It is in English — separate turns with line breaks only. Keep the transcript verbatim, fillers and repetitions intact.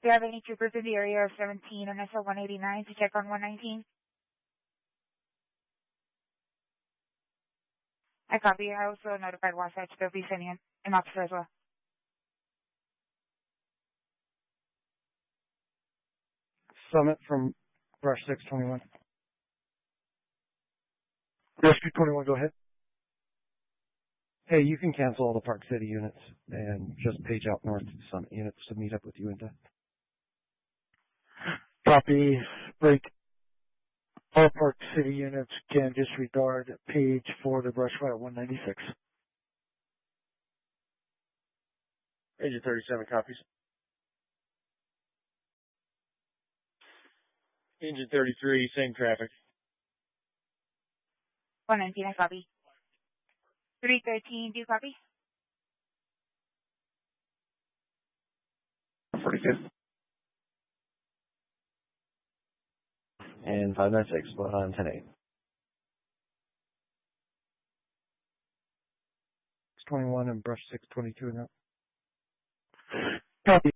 Do you have any troopers in the area of seventeen and S L one eighty-nine to check on one nineteen? I copy. I also notified Wasatch. They'll be sending an, an officer as well.
Summit from Brush six twenty-one.
Rescue twenty-one, go ahead.
Hey, you can cancel all the Park City units and just page out north to the Summit units to meet up with you and Death.
Copy. Break. All Park City units can disregard page for the brush fire one ninety-six.
Agent thirty-seven copies. Agent thirty-three, same traffic.
one nineteen, I copy. three thirteen, do you copy?
forty-fifth. And five ninety-six, one on ten eight.
six twenty-one and Brush six twenty-two and up.
Copy.